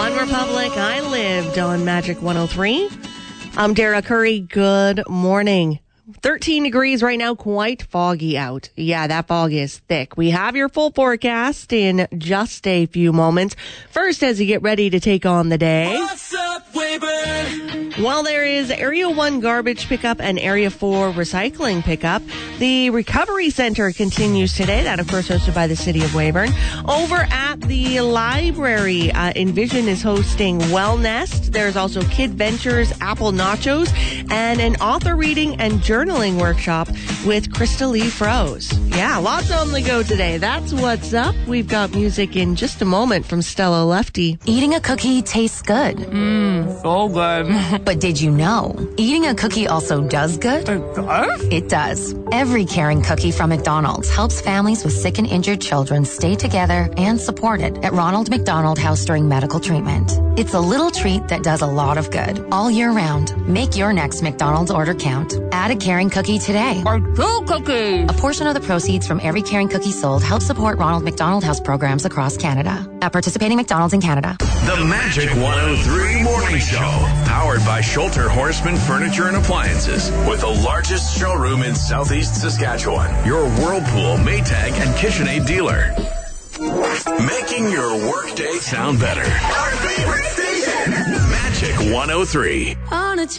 One Republic, I lived on Magic 103. I'm Dara Curry. Good morning. 13 degrees right now, quite foggy out. Yeah, that fog is thick. We have your full forecast in just a few moments. First, as you get ready to take on the day. What's up, Weyburn? While there is Area 1 garbage pickup and Area 4 recycling pickup, the Recovery Center continues today. That, of course, hosted by the City of Weyburn. Over at the library, Envision is hosting Wellnest. There's also Kid Ventures, Apple Nachos, and an author reading and journaling workshop with Krista Lee Froese. Yeah, lots on the go today. That's what's up. We've got music in just a moment from Stella Lefty. Eating a cookie tastes good. So good. But did you know, eating a cookie also does good? It does? It does. Every caring cookie from McDonald's helps families with sick and injured children stay together and supported at Ronald McDonald House during medical treatment. It's a little treat that does a lot of good all year round. Make your next McDonald's order count. Add a caring cookie today. Or 2 cookies. A portion of the proceeds from every caring cookie sold helps support Ronald McDonald House programs across Canada. At participating McDonald's in Canada. The Magic 103 Morning Show, powered by Schulter Horseman Furniture and Appliances, with the largest showroom in Southeast Saskatchewan. Your Whirlpool, Maytag, and KitchenAid dealer. Making your workday sound better. Our favorite station, Magic 103.